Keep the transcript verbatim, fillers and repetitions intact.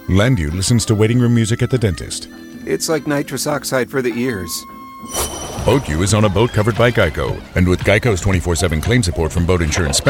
Landu listens to waiting room music at the dentist. It's like nitrous oxide for the ears. Boat U is on a boat covered by Geico. And with Geico's twenty-four seven claim support from boat insurance